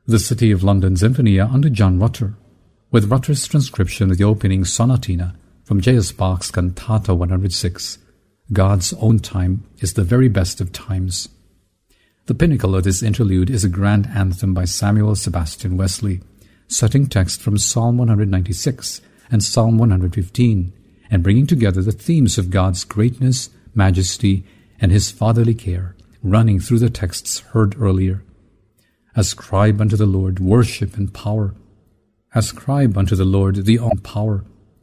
The City of London Sinfonia under John Rutter, with Rutter's transcription of the opening sonatina from J.S. Bach's Cantata 106. God's own time is the very best of times. The pinnacle of this interlude is a grand anthem by Samuel Sebastian Wesley, citing text from Psalm 196 and Psalm 115, and bringing together the themes of God's greatness, majesty, and His fatherly care, running through the texts heard earlier. Ascribe unto the Lord worship and power. Ascribe unto the Lord the own power.